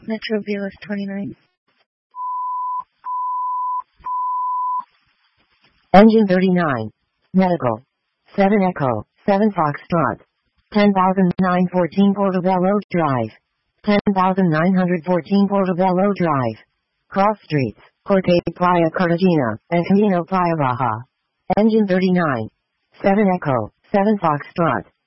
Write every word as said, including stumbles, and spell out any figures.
Metro B L S twenty-nine. Engine thirty-nine. Medical. seven Echo, seven Foxtrot. ten thousand nine hundred fourteen Portobello Drive. ten thousand nine hundred fourteen Portobello Drive. Cross Streets, Jorge Playa Cartagena, and Camino Playa Baja. Engine thirty-nine. seven Echo, seven Foxtrot.